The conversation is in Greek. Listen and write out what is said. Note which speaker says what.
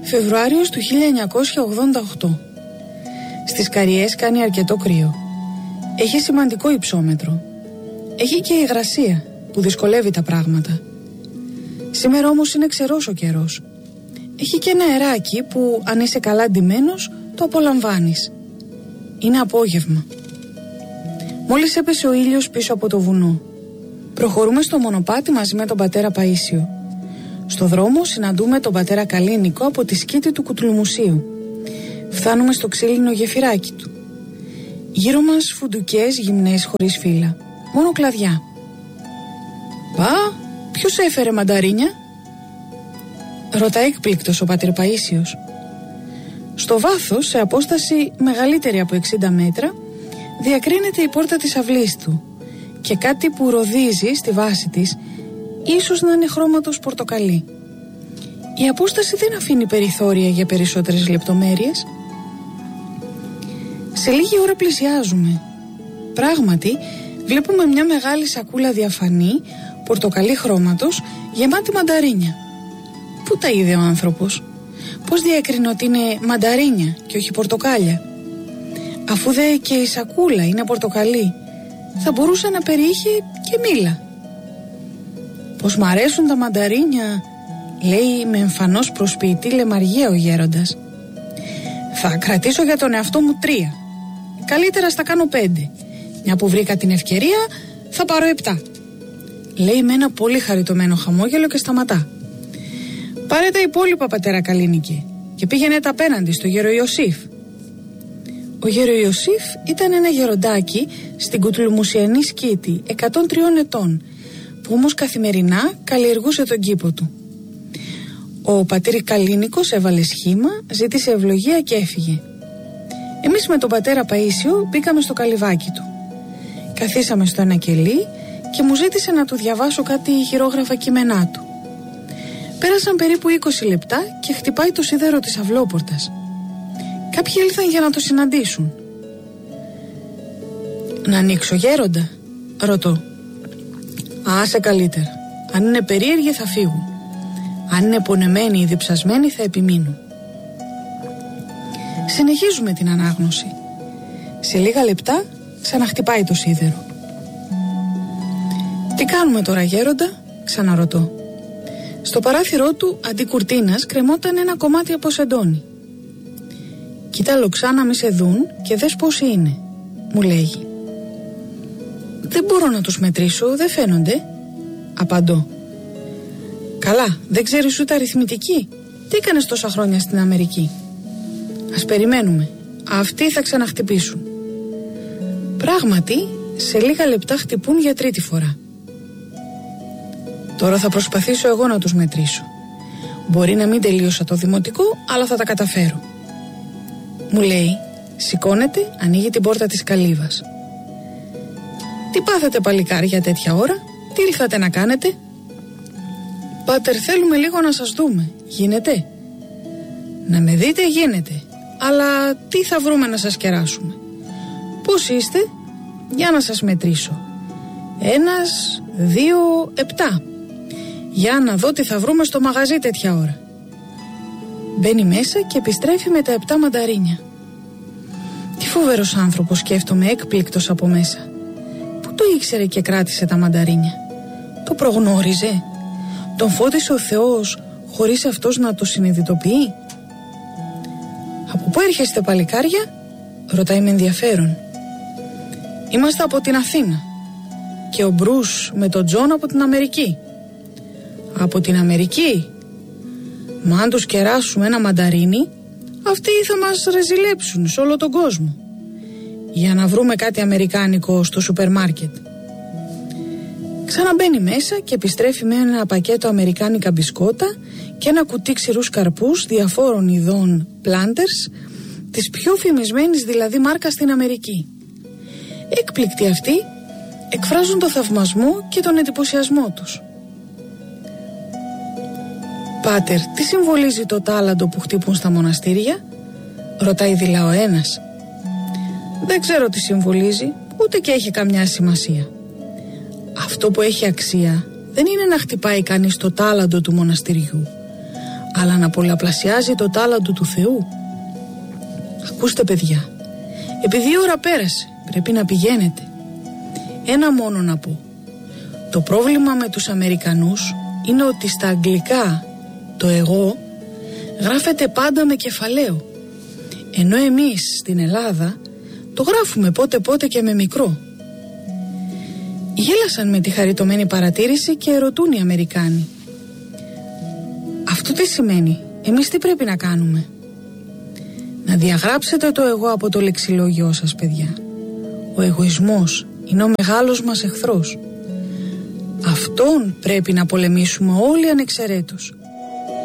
Speaker 1: Φεβρουάριος του 1988. Στις Καριές κάνει αρκετό κρύο. Έχει σημαντικό υψόμετρο. Έχει και υγρασία που δυσκολεύει τα πράγματα. Σήμερα όμως είναι ξερός ο καιρός. Έχει και ένα αεράκι που αν είσαι καλά ντυμένος το απολαμβάνεις. Είναι απόγευμα. Μόλις έπεσε ο ήλιος πίσω από το βουνό. Προχωρούμε στο μονοπάτι μαζί με τον πατέρα Παΐσιο. Στο δρόμο συναντούμε τον πατέρα Καλίνικο από τη σκήτη του Κουτουλουμουσίου. Φτάνουμε στο ξύλινο γεφυράκι του. Γύρω μας φουντουκές γυμνές χωρίς φύλλα. Μόνο κλαδιά. «Πα, ποιος έφερε μανταρίνια?» ρωτάει εκπλήκτος ο πατήρ Παΐσιος. Στο βάθος, σε απόσταση μεγαλύτερη από 60 μέτρα, διακρίνεται η πόρτα της αυλής του και κάτι που ροδίζει στη βάση της, ίσως να είναι χρώματος πορτοκαλί. Η απόσταση δεν αφήνει περιθώρια για περισσότερες λεπτομέρειες. Σε λίγη ώρα πλησιάζουμε. Πράγματι, βλέπουμε μια μεγάλη σακούλα διαφανή, πορτοκαλί χρώματος, γεμάτη μανταρίνια. Πού τα είδε ο άνθρωπος? Πώς διέκρινε ότι είναι μανταρίνια και όχι πορτοκάλια? Αφού δε και η σακούλα είναι πορτοκαλί, θα μπορούσε να περιείχε και μήλα. «Πως μ' αρέσουν τα μανταρίνια», λέει με εμφανώς προσποιητή λεμαργία ο γέροντας. «Θα κρατήσω για τον εαυτό μου 3. Καλύτερα στα κάνω 5. Μια που βρήκα την ευκαιρία θα πάρω 7», λέει με ένα πολύ χαριτωμένο χαμόγελο και σταματά. «Πάρε τα υπόλοιπα, πατέρα Καλίνικε, και πήγαινε απέναντι στο γέρο Ιωσήφ». Ο γέρο Ιωσήφ ήταν ένα γεροντάκι στην Κουτουλουμουσιανή σκήτη 103 ετών, που όμως καθημερινά καλλιεργούσε τον κήπο του. Ο πατήρ Καλίνικος έβαλε σχήμα, ζήτησε ευλογία και έφυγε. Εμείς με τον πατέρα Παΐσιο μπήκαμε στο καλυβάκι του. Καθίσαμε στο ένα κελί και μου ζήτησε να του διαβάσω κάτι χειρόγραφα κείμενά του. Πέρασαν περίπου 20 λεπτά και χτυπάει το σίδερο της αυλόπορτας. Κάποιοι ήλθαν για να το συναντήσουν. «Να ανοίξω, γέροντα?» ρωτώ. «Άσε καλύτερα. Αν είναι περίεργοι θα φύγουν. Αν είναι πονεμένοι ή διψασμένοι θα επιμείνουν». Συνεχίζουμε την ανάγνωση. Σε λίγα λεπτά ξαναχτυπάει το σίδερο. «Τι κάνουμε τώρα, γέροντα?» ξαναρωτώ. Στο παράθυρό του αντί κουρτίνας κρεμόταν ένα κομμάτι από σεντόνι. «Κοίτα λοξά να μη σε δουν και δες πόσοι είναι», μου λέγει. «Δεν μπορώ να τους μετρήσω, δεν φαίνονται», απαντώ. «Καλά, δεν ξέρεις ούτε αριθμητική? Τι έκανες τόσα χρόνια στην Αμερική?» «Ας περιμένουμε, αυτοί θα ξαναχτυπήσουν». Πράγματι, σε λίγα λεπτά χτυπούν για 3η φορά. «Τώρα θα προσπαθήσω εγώ να τους μετρήσω. Μπορεί να μην τελείωσα το δημοτικό, αλλά θα τα καταφέρω», μου λέει. Σηκώνεται, ανοίγει την πόρτα της καλύβας. «Τι πάθετε, παλικάρια, τέτοια ώρα? Τι ήλθατε να κάνετε?» «Πάτερ, θέλουμε λίγο να σας δούμε. Γίνεται?» «Να με δείτε γίνεται. Αλλά τι θα βρούμε να σας κεράσουμε?» «Πώς είστε?» «Για να σας μετρήσω. 1, 2, 7. Για να δω τι θα βρούμε στο μαγαζί τέτοια ώρα». Μπαίνει μέσα και επιστρέφει με τα 7 μανταρίνια. Τι φοβερός άνθρωπος, σκέφτομαι έκπληκτος από μέσα. Πού το ήξερε και κράτησε τα μανταρίνια? Το προγνώριζε? Τον φώτισε ο Θεός χωρίς αυτός να το συνειδητοποιεί? «Από πού έρχεστε, παλικάρια?» ρωτάει με ενδιαφέρον. «Είμαστε από την Αθήνα. Και ο Μπρούς με τον Τζον από την Αμερική». «Από την Αμερική? Μα αν τους κεράσουμε ένα μανταρίνι, αυτοί θα μας ρεζιλέψουν σε όλο τον κόσμο. Για να βρούμε κάτι αμερικάνικο στο σούπερ μάρκετ». Ξαναμπαίνει μέσα και επιστρέφει με ένα πακέτο αμερικάνικα μπισκότα και ένα κουτί ξηρούς καρπούς διαφόρων ειδών Planters, της πιο φημισμένης δηλαδή μάρκας στην Αμερική. Έκπληκτοι αυτοί εκφράζουν το θαυμασμό και τον εντυπωσιασμό τους. «Πάτερ, τι συμβολίζει το τάλαντο που χτύπουν στα μοναστήρια?» ρωτάει δειλά ο ένας. «Δεν ξέρω τι συμβολίζει, ούτε και έχει καμιά σημασία. Αυτό που έχει αξία δεν είναι να χτυπάει κανείς το τάλαντο του μοναστηριού, αλλά να πολλαπλασιάζει το τάλαντο του Θεού. Ακούστε παιδιά, επειδή η ώρα πέρασε, πρέπει να πηγαίνετε. Ένα μόνο να πω. Το πρόβλημα με τους Αμερικανούς είναι ότι στα αγγλικά το εγώ γράφεται πάντα με κεφαλαίο, ενώ εμείς στην Ελλάδα το γράφουμε πότε και με μικρό. Γέλασαν με τη χαριτωμένη παρατήρηση και ρωτούν οι Αμερικάνοι. Αυτό τι σημαίνει, εμείς τι πρέπει να κάνουμε? Να διαγράψετε το εγώ από το λεξιλόγιό σας, παιδιά. Ο εγωισμός είναι ο μεγάλος μας εχθρός. Αυτόν πρέπει να πολεμήσουμε όλοι ανεξαιρέτως,